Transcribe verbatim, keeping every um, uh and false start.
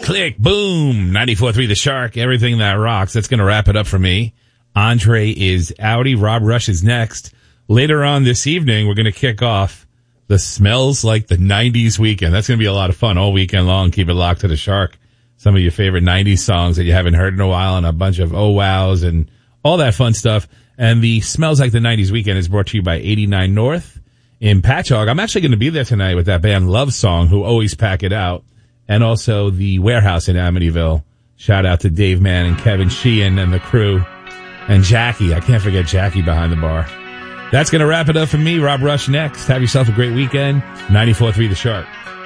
Click, boom, ninety-four point three The Shark, everything that rocks. That's going to wrap it up for me. Andre is outie. Rob Rush is next. Later on this evening, we're going to kick off the Smells Like the nineties weekend. That's going to be a lot of fun all weekend long. Keep it locked to The Shark. Some of your favorite nineties songs that you haven't heard in a while and a bunch of oh wows and all that fun stuff. And the Smells Like the nineties weekend is brought to you by eighty-nine North in Patchogue. I'm actually going to be there tonight with that band Love Song, who always pack it out. And also the Warehouse in Amityville. Shout out to Dave Mann and Kevin Sheehan and the crew. And Jackie. I can't forget Jackie behind the bar. That's going to wrap it up for me. Rob Rush next. Have yourself a great weekend. ninety-four point three The Shark.